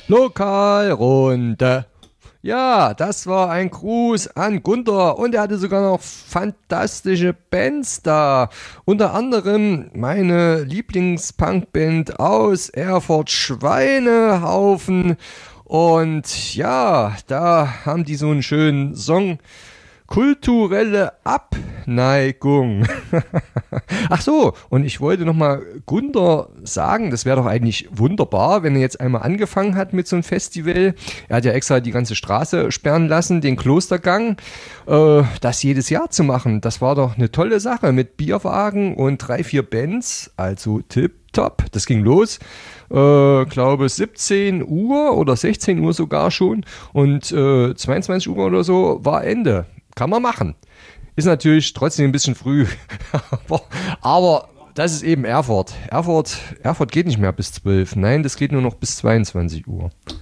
Lokalrunde. Ja, das war ein Gruß an Gunther und er hatte sogar noch fantastische Bands da. Unter anderem meine Lieblingspunkband aus Erfurt, Schweinehaufen. Und ja, da haben die so einen schönen Song. Kulturelle Abneigung. Ach so, und ich wollte nochmal Gunther sagen, das wäre doch eigentlich wunderbar, wenn er jetzt einmal angefangen hat mit so einem Festival. Er hat ja extra die ganze Straße sperren lassen, den Klostergang, das jedes Jahr zu machen. Das war doch eine tolle Sache mit Bierwagen und 3, 4 Bands, also tipptopp. Das ging los, glaube 17 Uhr oder 16 Uhr sogar schon und 22 Uhr oder so war Ende. Kann man machen. Ist natürlich trotzdem ein bisschen früh. aber das ist eben Erfurt. Erfurt geht nicht mehr bis 12. Nein, das geht nur noch bis 22 Uhr.